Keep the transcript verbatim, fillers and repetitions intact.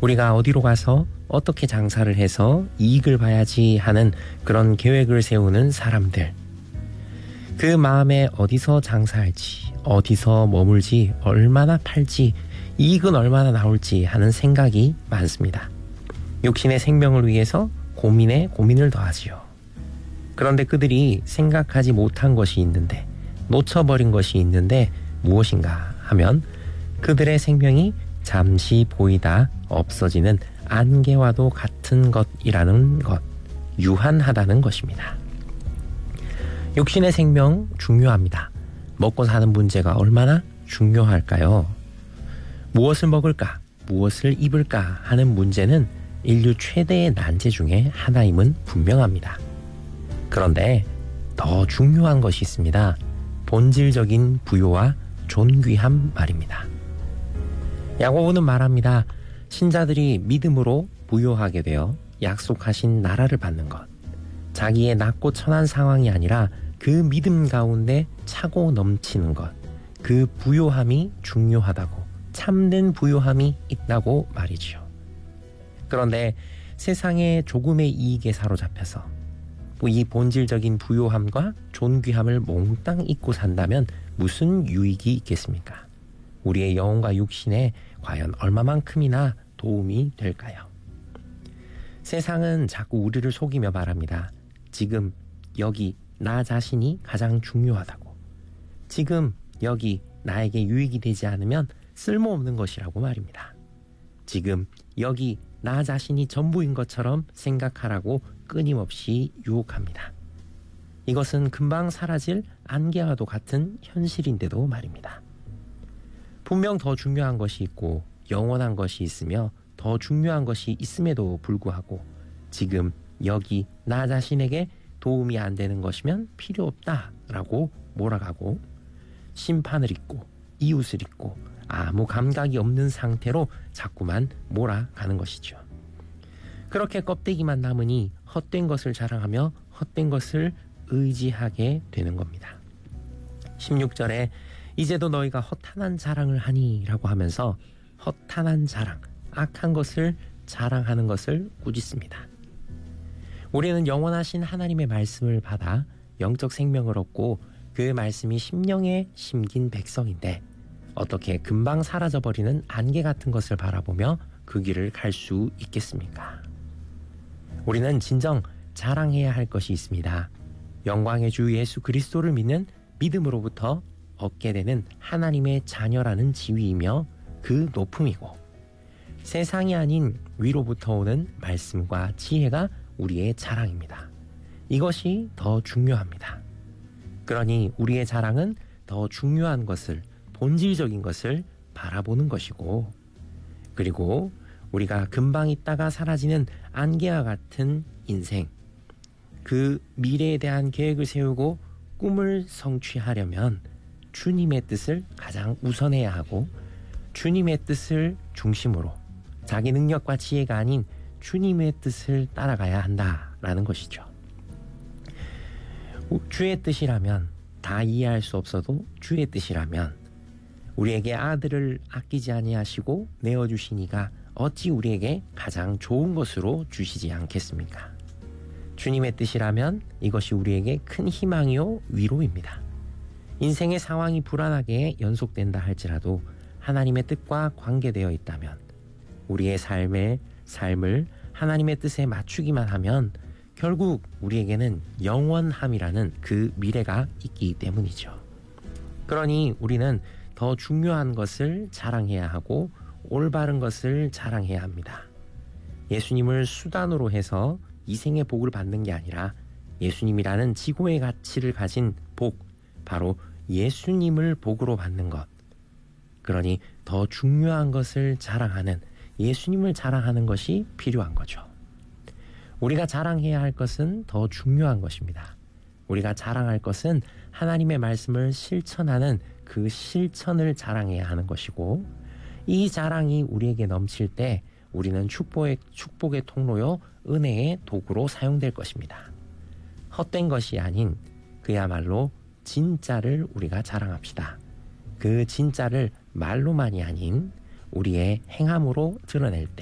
우리가 어디로 가서 어떻게 장사를 해서 이익을 봐야지 하는 그런 계획을 세우는 사람들. 그 마음에 어디서 장사할지, 어디서 머물지, 얼마나 팔지, 이익은 얼마나 나올지 하는 생각이 많습니다. 육신의 생명을 위해서 고민에 고민을 더하지요. 그런데 그들이 생각하지 못한 것이 있는데, 놓쳐버린 것이 있는데 무엇인가 하면 그들의 생명이 잠시 보이다 없어지는 안개와도 같은 것이라는 것, 유한하다는 것입니다. 육신의 생명 중요합니다. 먹고 사는 문제가 얼마나 중요할까요? 무엇을 먹을까, 무엇을 입을까 하는 문제는 인류 최대의 난제 중에 하나임은 분명합니다. 그런데 더 중요한 것이 있습니다. 본질적인 부요와 존귀함 말입니다. 야고보는 말합니다. 신자들이 믿음으로 부요하게 되어 약속하신 나라를 받는 것, 자기의 낮고 천한 상황이 아니라 그 믿음 가운데 차고 넘치는 것, 그 부요함이 중요하다고, 참된 부요함이 있다고 말이지요. 그런데 세상의 조금의 이익에 사로잡혀서 이 본질적인 부요함과 존귀함을 몽땅 잊고 산다면 무슨 유익이 있겠습니까? 우리의 영혼과 육신에 과연 얼마만큼이나 도움이 될까요? 세상은 자꾸 우리를 속이며 말합니다. 지금 여기 나 자신이 가장 중요하다고. 지금 여기 나에게 유익이 되지 않으면 쓸모없는 것이라고 말입니다. 지금 여기 나 자신이 전부인 것처럼 생각하라고 끊임없이 유혹합니다. 이것은 금방 사라질 안개와도 같은 현실인데도 말입니다. 분명 더 중요한 것이 있고 영원한 것이 있으며 더 중요한 것이 있음에도 불구하고 지금 여기 나 자신에게 도움이 안 되는 것이면 필요 없다라고 몰아가고 심판을 잊고 이웃을 잊고 아무 감각이 없는 상태로 자꾸만 몰아가는 것이죠. 그렇게 껍데기만 남으니 헛된 것을 자랑하며 헛된 것을 의지하게 되는 겁니다. 십육 절에 이제도 너희가 허탄한 자랑을 하니 라고 하면서 허탄한 자랑, 악한 것을 자랑하는 것을 꾸짖습니다. 우리는 영원하신 하나님의 말씀을 받아 영적 생명을 얻고 그 말씀이 심령에 심긴 백성인데 어떻게 금방 사라져버리는 안개 같은 것을 바라보며 그 길을 갈 수 있겠습니까? 우리는 진정 자랑해야 할 것이 있습니다. 영광의 주 예수 그리스도를 믿는 믿음으로부터 얻게 되는 하나님의 자녀라는 지위이며 그 높음이고 세상이 아닌 위로부터 오는 말씀과 지혜가 우리의 자랑입니다. 이것이 더 중요합니다. 그러니 우리의 자랑은 더 중요한 것을, 본질적인 것을 바라보는 것이고 그리고 우리가 금방 있다가 사라지는 안개와 같은 인생, 그 미래에 대한 계획을 세우고 꿈을 성취하려면 주님의 뜻을 가장 우선해야 하고 주님의 뜻을 중심으로 자기 능력과 지혜가 아닌 주님의 뜻을 따라가야 한다라는 것이죠. 주의 뜻이라면, 다 이해할 수 없어도 주의 뜻이라면 우리에게 아들을 아끼지 아니하시고 내어주시니가 어찌 우리에게 가장 좋은 것으로 주시지 않겠습니까? 주님의 뜻이라면 이것이 우리에게 큰 희망이요 위로입니다. 인생의 상황이 불안하게 연속된다 할지라도 하나님의 뜻과 관계되어 있다면 우리의 삶의 삶을 하나님의 뜻에 맞추기만 하면 결국 우리에게는 영원함이라는 그 미래가 있기 때문이죠. 그러니 우리는 더 중요한 것을 자랑해야 하고 올바른 것을 자랑해야 합니다. 예수님을 수단으로 해서 이 생의 복을 받는 게 아니라 예수님이라는 지고의 가치를 가진 복, 바로 예수님을 복으로 받는 것. 그러니 더 중요한 것을 자랑하는, 예수님을 자랑하는 것이 필요한 거죠. 우리가 자랑해야 할 것은 더 중요한 것입니다. 우리가 자랑할 것은 하나님의 말씀을 실천하는 그 실천을 자랑해야 하는 것이고 이 자랑이 우리에게 넘칠 때 우리는 축복의, 축복의 통로요 은혜의 도구로 사용될 것입니다. 헛된 것이 아닌 그야말로 진짜를 우리가 자랑합시다. 그 진짜를 말로만이 아닌 우리의 행함으로 드러낼 때